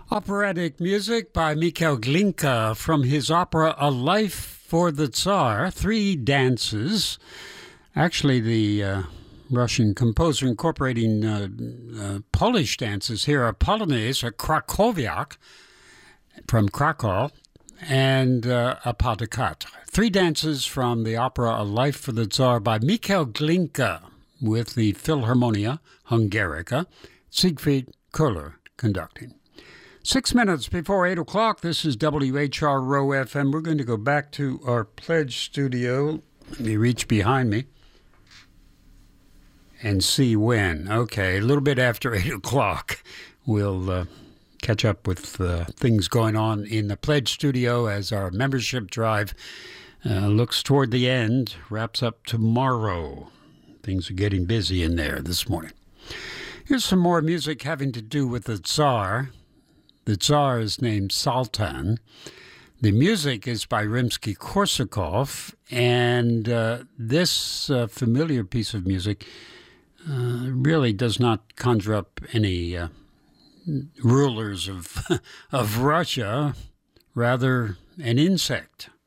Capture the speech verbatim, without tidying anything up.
Operatic music by Mikhail Glinka from his opera A Life for the Tsar, Three Dances. Actually, the uh, Russian composer incorporating uh, uh, Polish dances here, a Polonaise, a Krakowiak from Krakow, and uh, a pas de quatre. Three dances from the opera A Life for the Tsar by Mikhail Glinka with the Philharmonia Hungarica, Siegfried Köhler conducting. Six minutes before eight o'clock, this is W H R R O F M. We're going to go back to our pledge studio. Let me reach behind me and see when. Okay, a little bit after eight o'clock, we'll uh, catch up with uh, things going on in the pledge studio as our membership drive uh, looks toward the end, wraps up tomorrow. Things are getting busy in there this morning. Here's some more music having to do with the Tsar. The Tsar is named Sultan. The music is by Rimsky-Korsakov, and uh, this uh, familiar piece of music uh, really does not conjure up any uh, rulers of of Russia, rather an insect.